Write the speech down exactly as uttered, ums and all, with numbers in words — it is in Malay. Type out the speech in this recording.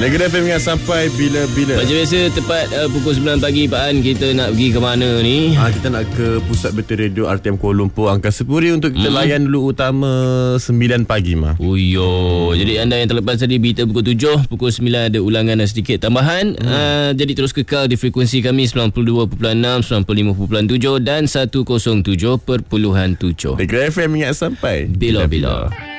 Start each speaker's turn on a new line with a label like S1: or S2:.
S1: Negeri F M ingat sampai bila-bila.
S2: Macam biasa tepat uh, pukul sembilan pagi Pak An, kita nak pergi ke mana ni?
S1: Ha, kita nak ke Pusat Berita Radio R T M Kuala Lumpur Angkasa Puri untuk kita hmm. layan dulu utama sembilan pagi mah.
S2: Uyo. Jadi anda yang terlepas tadi berita pukul tujuh, pukul sembilan ada ulangan dan sedikit tambahan. Hmm. Uh, jadi terus kekal di frekuensi kami sembilan puluh dua perpuluhan enam, sembilan puluh lima perpuluhan tujuh dan seratus tujuh perpuluhan tujuh.
S1: Negeri F M ingat sampai
S2: bila-bila.